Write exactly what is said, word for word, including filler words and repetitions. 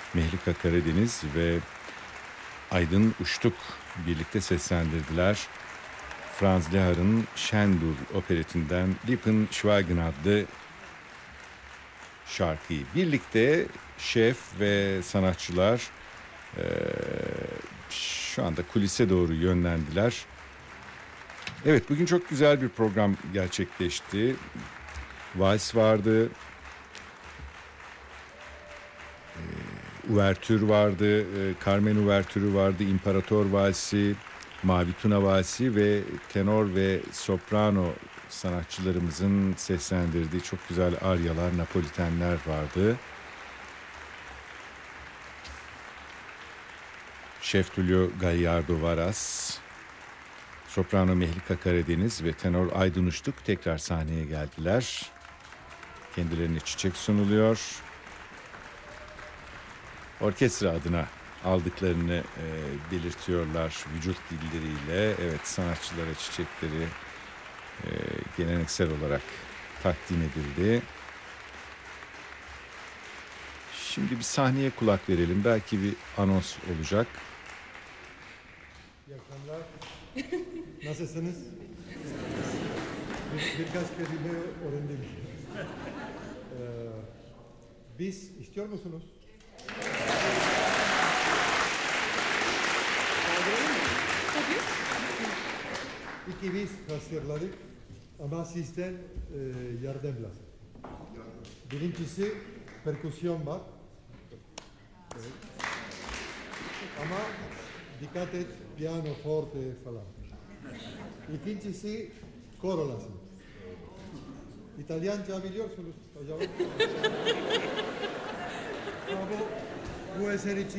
Mehlika Karadeniz ve Aydın Uçtuk birlikte seslendirdiler. Franz Lehar'ın Şendur operetinden Lippen Schweigen adlı şarkıyı. Birlikte şef ve sanatçılar e, şu anda kulise doğru yönlendiler. Evet, bugün çok güzel bir program gerçekleşti. Vals vardı. E, Uvertür vardı. E, Carmen Uvertürü vardı. İmparator Valsi, Mavi Tuna Valsi ve tenor ve soprano sanatçılarımızın seslendirdiği çok güzel aryalar, napolitenler vardı. Şef Tulio Gallardo Varas, soprano Mehlika Karadeniz ve tenor Aydın Uçtuk tekrar sahneye geldiler. Kendilerine çiçek sunuluyor. Orkestra adına aldıklarını e, belirtiyorlar vücut dilleriyle. Evet, sanatçılara çiçekleri e, geleneksel olarak takdim edildi. Şimdi bir sahneye kulak verelim. Belki bir anons olacak. İyi akşamlar. Nasılsınız? Bir, birkaç kelime öğrendim. Ee, biz istiyor musunuz? Tabii. İki biz hazırladık ama sizden e, yardım lazım. Birincisi perküsyon var. Evet. Ama dikkat et, piyano, forte falan. İkincisi koro lazım. İtalyanca biliyorsunuz acaba? Ama bu, bu eser için